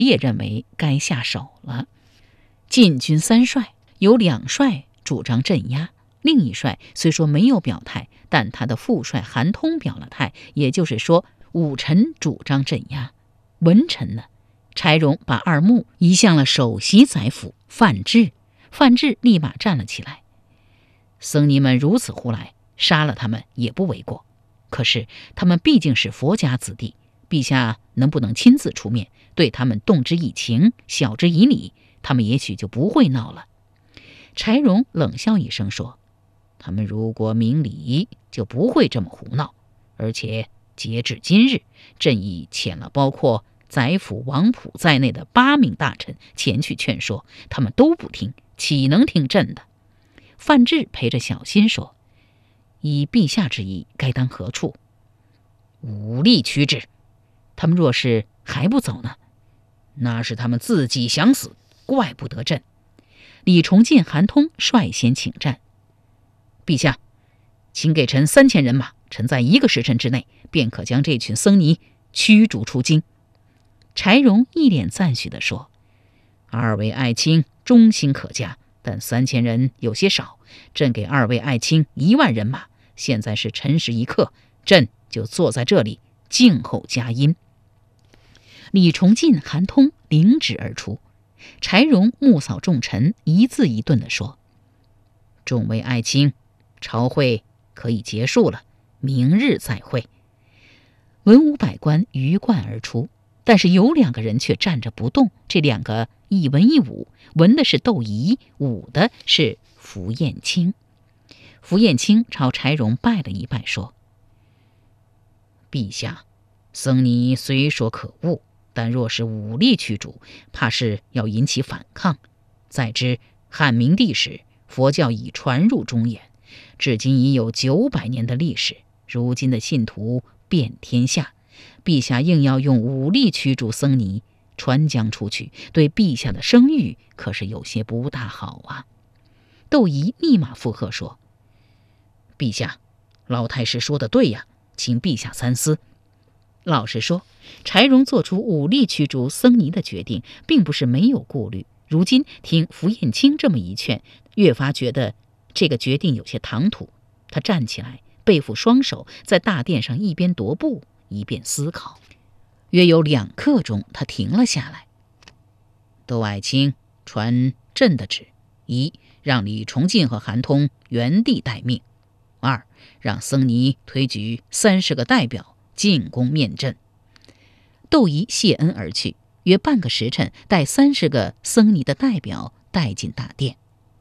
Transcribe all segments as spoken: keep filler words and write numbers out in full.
也认为该下手了。禁军三帅有两帅主张镇压，另一帅虽说没有表态，但他的副帅韩通表了态，也就是说武臣主张镇压。文臣呢，柴荣把二目移向了首席宰辅范质，范质立马站了起来。僧尼们如此胡来，杀了他们也不为过，可是他们毕竟是佛家子弟，陛下能不能亲自出面对他们动之以情，晓之以理，他们也许就不会闹了。柴荣冷笑一声说，他们如果明理，就不会这么胡闹，而且截至今日，朕已遣了包括宰辅王溥在内的八名大臣前去劝说，他们都不听，岂能听朕的？范质陪着小心说，以陛下之意，该当何处？武力驱之。他们若是还不走呢？那是他们自己想死，怪不得朕。李崇进、韩通率先请战。陛下，请给臣三千人马，臣在一个时辰之内便可将这群僧尼驱逐出京。柴荣一脸赞许地说，二位爱卿忠心可嘉，但三千人有些少，朕给二位爱卿一万人马，现在是辰时一刻，朕就坐在这里静候佳音。李崇进、韩通领旨而出。柴荣目扫众臣，一字一顿地说，众位爱卿，朝会可以结束了，明日再会。文武百官鱼贯而出，但是有两个人却站着不动，这两个一文一武，文的是窦仪，武的是符彦卿。符彦卿朝柴荣拜了一拜，说，陛下，僧尼虽说可恶，但若是武力驱逐，怕是要引起反抗。再知汉明帝时，佛教已传入中原，至今已有九百年的历史，如今的信徒遍天下，陛下硬要用武力驱逐僧尼，传将出去，对陛下的声誉可是有些不大好啊。窦仪立马附和说，陛下，老太师说的对呀，请陛下三思。老实说，柴荣做出武力驱逐僧尼的决定，并不是没有顾虑。如今听符彦卿这么一劝，越发觉得这个决定有些唐突。他站起来，背负双手，在大殿上一边踱步，一边思考。约有两刻钟，他停了下来。窦爱卿传朕的旨：一，让李崇进和韩通原地待命；二，让僧尼推举三十个代表进宫面朕。窦仪谢恩而去，约半个时辰，带三十个僧尼的代表带进大殿。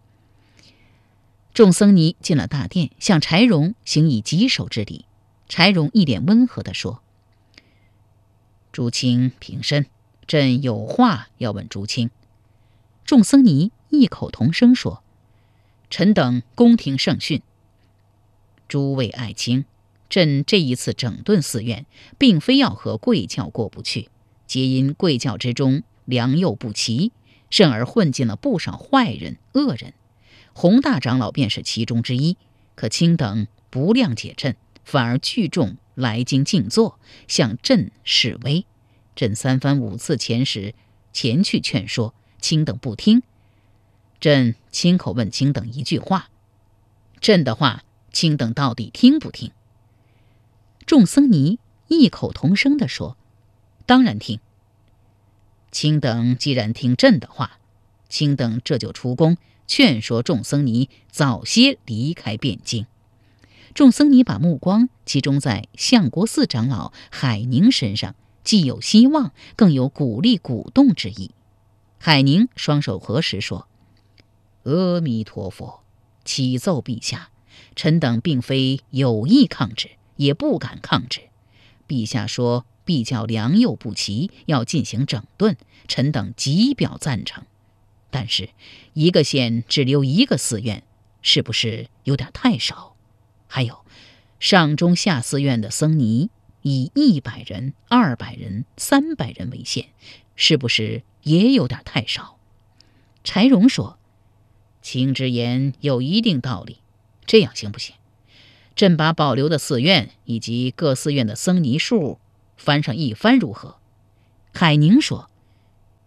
众僧尼进了大殿，向柴荣行以棘手之礼。柴荣一脸温和地说，诸卿平身，朕有话要问诸卿。众僧尼异口同声说，臣等恭听圣训。诸位爱卿，朕这一次整顿寺院，并非要和贵教过不去，皆因贵教之中良莠不齐，甚而混进了不少坏人恶人。洪大长老便是其中之一，可卿等不谅解朕，反而聚众来京静坐，向朕示威。朕三番五次前时前去劝说，卿等不听。朕亲口问卿等一句话，朕的话卿等到底听不听？众僧尼异口同声地说，当然听。卿等既然听朕的话，卿等这就出宫劝说众僧尼早些离开汴京。众僧尼把目光集中在相国寺长老海宁身上，既有希望，更有鼓励鼓动之意。海宁双手合十说，阿弥陀佛，启奏陛下，臣等并非有意抗旨，也不敢抗旨。陛下说必教良莠不齐，要进行整顿，臣等极表赞成。但是一个县只留一个寺院，是不是有点太少？还有上中下寺院的僧尼以一百人、二百人、三百人为限，是不是也有点太少？柴荣说，卿之言有一定道理，这样行不行？朕把保留的寺院以及各寺院的僧尼数翻上一番如何？海宁说，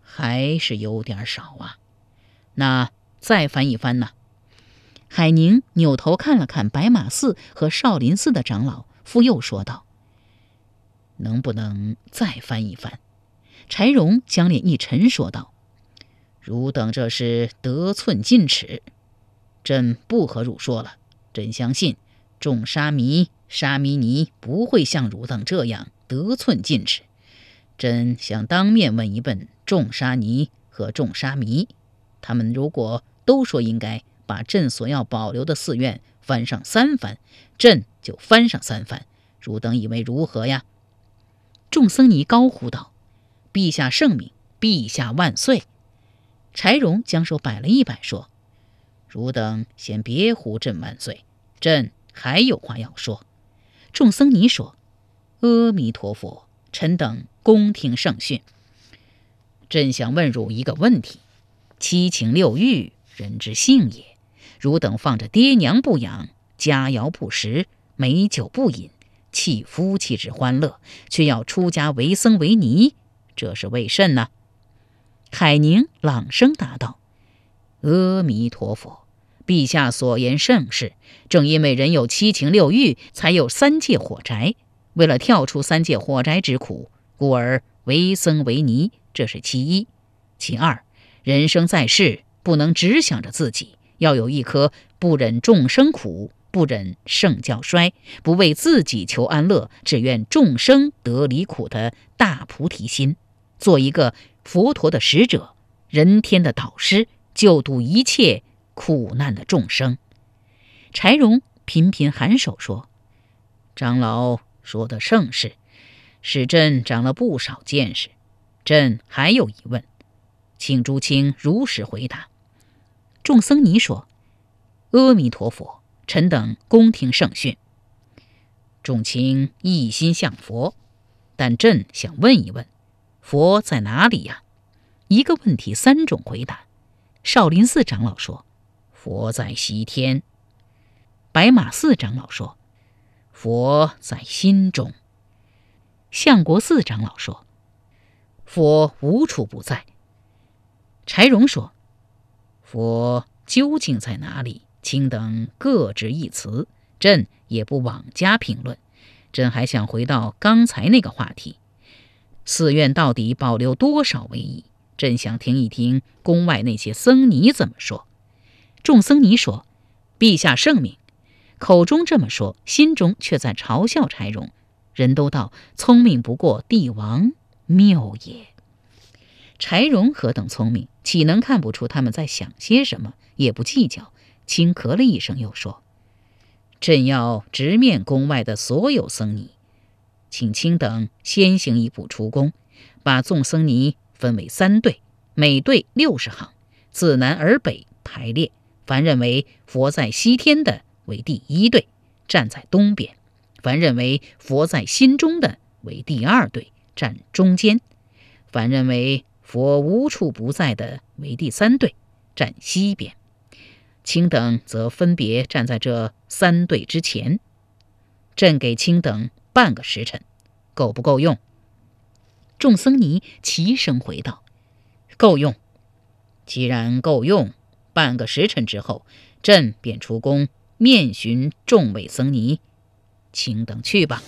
还是有点少啊，那再翻一翻呢？海宁扭头看了看白马寺和少林寺的长老，复又说道：能不能再翻一翻？柴荣将脸一沉说道：汝等这是得寸进尺，朕不和汝说了，朕相信众沙弥沙弥尼不会像汝等这样得寸进尺。朕想当面问一问众沙尼和众沙弥，他们如果都说应该把朕所要保留的寺院翻上三番，朕就翻上三番，汝等以为如何呀？众僧尼高呼道：陛下圣明，陛下万岁！柴荣将手摆了一摆，说：汝等先别呼朕万岁，朕还有话要说。众僧尼说：阿弥陀佛，臣等恭听圣训。朕想问汝一个问题：七情六欲，人之性也。汝等放着爹娘不养，佳肴不食，美酒不饮，弃夫妻之欢乐，却要出家为僧为尼，这是为甚呢？海宁朗声答道：阿弥陀佛，陛下所言甚是。正因为人有七情六欲，才有三界火宅。为了跳出三界火宅之苦，故而为僧为尼，这是其一。其二，人生在世，不能只想着自己，要有一颗不忍众生苦，不忍圣教衰，不为自己求安乐，只愿众生得离苦的大菩提心，做一个佛陀的使者，人天的导师，救度一切苦难的众生。柴荣频频颔首说：长老说的甚是，使朕长了不少见识。朕还有疑问，请诸卿如实回答。众僧尼说：阿弥陀佛，臣等恭听圣训。众卿一心向佛，但朕想问一问，佛在哪里呀？一个问题三种回答。少林寺长老说：佛在西天。白马寺长老说：佛在心中。相国寺长老说：佛无处不在。柴荣说：佛究竟在哪里？卿等各执一词，朕也不妄加评论。朕还想回到刚才那个话题，寺院到底保留多少为宜？朕想听一听宫外那些僧尼怎么说。众僧尼说：陛下圣明。口中这么说，心中却在嘲笑柴荣。人都道聪明不过帝王，谬也。柴荣何等聪明，岂能看不出他们在想些什么？也不计较，轻咳了一声，又说：朕要直面宫外的所有僧尼，请卿等先行一步出宫，把众僧尼分为三队，每队六十行，自南而北排列。凡认为佛在西天的为第一队，站在东边；凡认为佛在心中的为第二队，站中间；凡认为佛无处不在的为第三队，站西边。卿等则分别站在这三队之前。朕给卿等半个时辰，够不够用？众僧尼齐声回道：够用。既然够用，半个时辰之后，朕便出宫面询众位僧尼，请等去吧。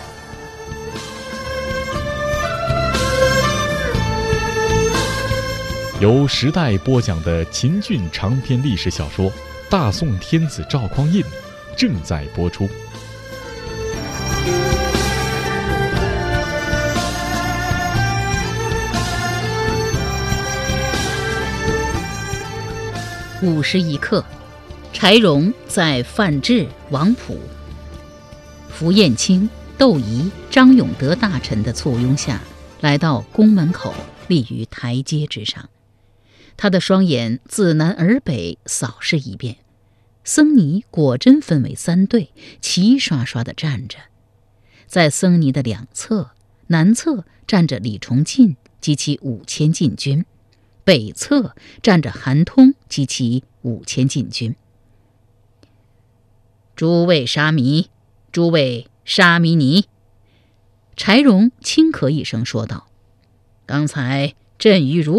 由时代播讲的秦俊长篇历史小说《大宋天子赵匡胤》正在播出。 午时一刻，柴荣在范质、王溥、符彦卿、窦仪、张永德大臣的簇拥下，来到宫门口，立于台阶之上。他的双眼自南而北扫视一遍，僧尼果真分为三队，齐刷刷地站着。在僧尼的两侧，南侧站着李崇进及其五千禁军，北侧站着韩通及其五千禁军。诸位沙弥，诸位沙弥尼，柴荣轻咳一声说道：刚才朕与汝